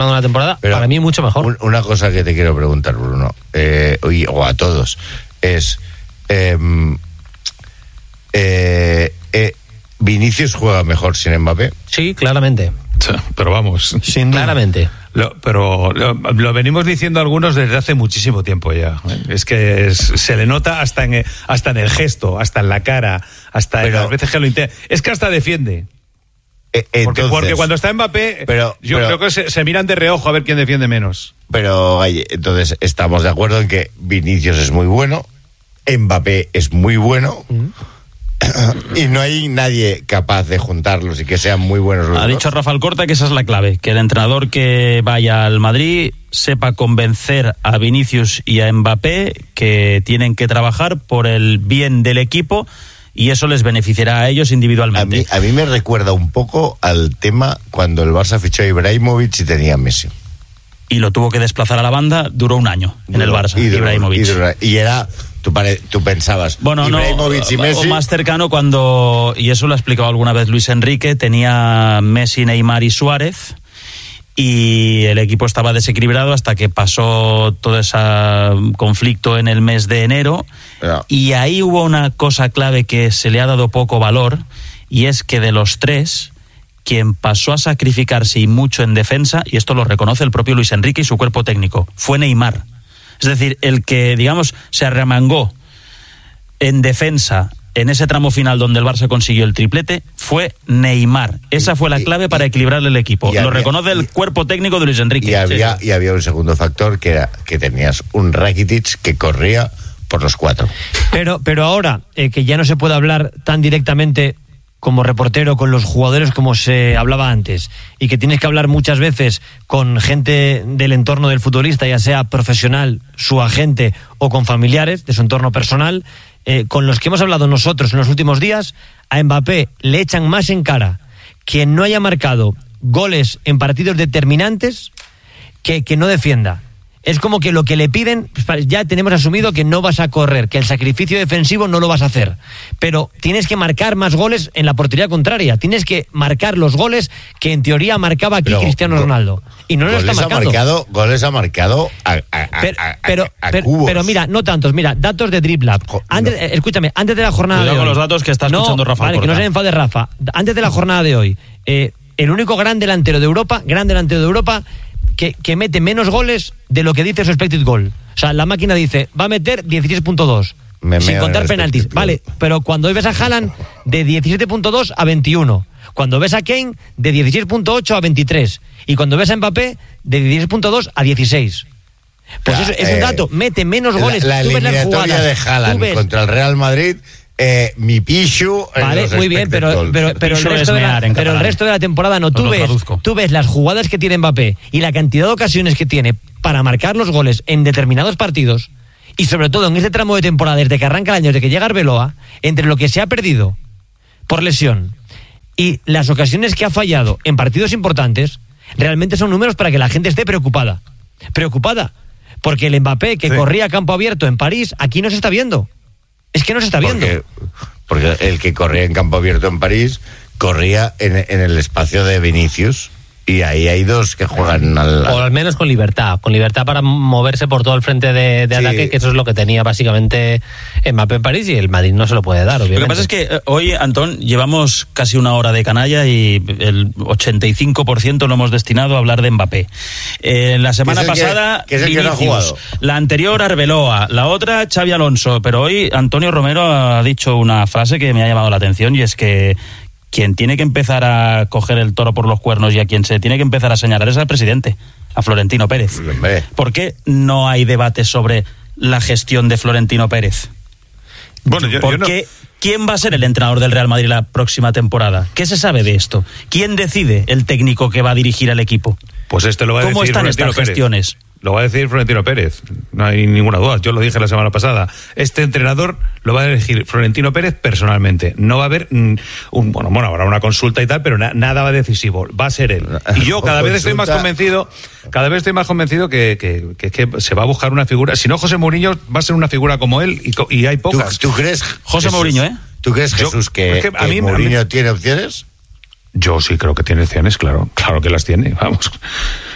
una temporada, pero para mí mucho mejor. Una cosa que te quiero preguntar, Bruno, o a todos, es ¿Vinicius juega mejor sin Mbappé? Sí, claramente. Pero vamos, claramente. Lo venimos diciendo algunos desde hace muchísimo tiempo ya. Es que se le nota hasta en el gesto, hasta en la cara, hasta en las veces que lo intenta. Es que hasta defiende. Porque cuando está Mbappé, yo creo que se miran de reojo a ver quién defiende menos. Pero entonces estamos de acuerdo en que Vinicius es muy bueno, Mbappé es muy bueno. Y no hay nadie capaz de juntarlos y que sean muy buenos los dos. Ha dicho Rafa Alcorta que esa es la clave, que el entrenador que vaya al Madrid sepa convencer a Vinicius y a Mbappé que tienen que trabajar por el bien del equipo y eso les beneficiará a ellos individualmente. A mí me recuerda un poco al tema cuando el Barça fichó a Ibrahimovic y tenía a Messi. Y lo tuvo que desplazar a la banda, duró un año en el Barça, Ibrahimovic. Y era... Tú pensabas, bueno, Ibrahimovic y Messi. O más cercano cuando, y eso lo ha explicado alguna vez Luis Enrique, tenía Messi, Neymar y Suárez, y el equipo estaba desequilibrado hasta que pasó todo ese conflicto en el mes de enero. Y ahí hubo una cosa clave que se le ha dado poco valor, y es que de los tres, quien pasó a sacrificarse y mucho en defensa, y esto lo reconoce el propio Luis Enrique y su cuerpo técnico, fue Neymar. Es decir, el que, digamos, se arremangó en defensa en ese tramo final donde el Barça consiguió el triplete fue Neymar. Esa fue la clave para equilibrar el equipo. Lo reconoce el cuerpo técnico de Luis Enrique. Y había un segundo factor que era que tenías un Rakitic que corría por los cuatro. Pero ahora, que ya no se puede hablar tan directamente como reportero con los jugadores como se hablaba antes, y que tienes que hablar muchas veces con gente del entorno del futbolista, ya sea profesional, su agente o con familiares de su entorno personal, con los que hemos hablado nosotros en los últimos días, a Mbappé le echan más en cara que no haya marcado goles en partidos determinantes que no defienda. Es como que lo que le piden, ya tenemos asumido que no vas a correr, que el sacrificio defensivo no lo vas a hacer, pero tienes que marcar más goles en la portería contraria, tienes que marcar los goles que en teoría marcaba aquí Cristiano Ronaldo, y no lo está marcando. Goles ha marcado a cubos. Pero mira, no tantos, mira, datos de Dribble Lab. Escúchame, antes de la jornada de hoy, con los datos que está escuchando Rafa Alcorta. Que no se enfade Rafa. Antes de la jornada de hoy, el único gran delantero de Europa que mete menos goles de lo que dice su expected goal. O sea, la máquina dice, va a meter 16.2, sin contar penaltis. Vale, pero cuando ves a Haaland, de 17.2 a 21. Cuando ves a Kane, de 16.8 a 23. Y cuando ves a Mbappé, de 16.2 a 16. Pues eso es un dato, mete menos goles. La eliminatoria de Haaland contra el Real Madrid... mi Pichu. Vale, muy bien, pero el resto de la temporada no. Tú ves las jugadas que tiene Mbappé y la cantidad de ocasiones que tiene para marcar los goles en determinados partidos, y sobre todo en este tramo de temporada, desde que arranca el año, desde que llega Arbeloa, entre lo que se ha perdido por lesión y las ocasiones que ha fallado en partidos importantes, realmente son números para que la gente esté preocupada, porque el Mbappé que corría a campo abierto en París, aquí no se está viendo. Es que no se está viendo. Porque el que corría en campo abierto en París corría en el espacio de Vinicius. Y ahí hay dos que juegan o al menos con libertad para moverse por todo el frente de ataque, que eso es lo que tenía básicamente Mbappé en París, y el Madrid no se lo puede dar, obviamente. Lo que pasa es que hoy, Antón, llevamos casi una hora de canalla y el 85% lo hemos destinado a hablar de Mbappé. La semana pasada Vinicius, la anterior Arbeloa, la otra Xavi Alonso, pero hoy Antonio Romero ha dicho una frase que me ha llamado la atención, y es que quien tiene que empezar a coger el toro por los cuernos y a quien se tiene que empezar a señalar es al presidente, a Florentino Pérez. ¿Por qué no hay debate sobre la gestión de Florentino Pérez? Bueno, ¿Quién va a ser el entrenador del Real Madrid la próxima temporada? ¿Qué se sabe de esto? ¿Quién decide el técnico que va a dirigir al equipo? Pues lo va a decir ¿Cómo están estas gestiones? Lo va a decir Florentino Pérez, no hay ninguna duda. Yo lo dije la semana pasada. Este entrenador lo va a elegir Florentino Pérez personalmente. No va a haber habrá una consulta y tal, pero nada va decisivo. Va a ser él. Y yo cada vez estoy más convencido que se va a buscar una figura. Si no, José Mourinho va a ser una figura como él, y hay pocas. ¿Tú crees, José Mourinho, ¿Tú crees, Jesús, que Mourinho tiene opciones? Yo sí creo que tiene opciones, claro que las tiene, vamos.